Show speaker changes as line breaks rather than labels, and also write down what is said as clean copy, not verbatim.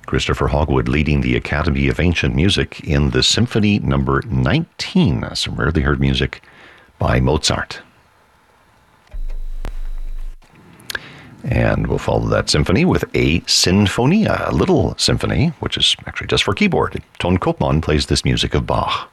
Christopher Hogwood leading the Academy of Ancient Music in the Symphony Number 19, some rarely heard music by Mozart. And we'll follow that symphony with a sinfonia, a little symphony, which is actually just for keyboard. Ton Koopman plays this music of Bach.